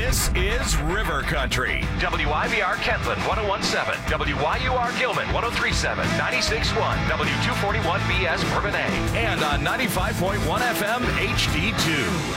This is River Country. WIVR Kentland 1017, WYUR Gilman 1037, 96.1, W241BS Bourbonnais, And on 95.1 FM HD2.